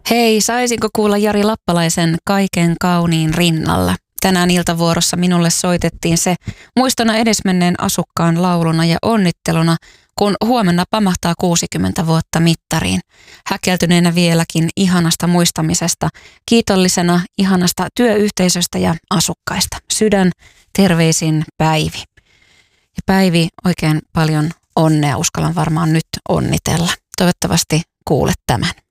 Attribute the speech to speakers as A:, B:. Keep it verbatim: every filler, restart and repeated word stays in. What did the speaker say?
A: Hei, saisinko kuulla Jari Lappalaisen Kaiken kauniin rinnalla? Tänään iltavuorossa minulle soitettiin se muistona edesmenneen asukkaan lauluna ja onnitteluna, kun huomenna pamahtaa kuusikymmentä vuotta mittariin. Häkeltyneenä vieläkin ihanasta muistamisesta, kiitollisena ihanasta työyhteisöstä ja asukkaista. Sydän terveisin Päivi. Ja Päivi, oikein paljon onnea, uskallan varmaan nyt onnitella. Toivottavasti kuulet tämän.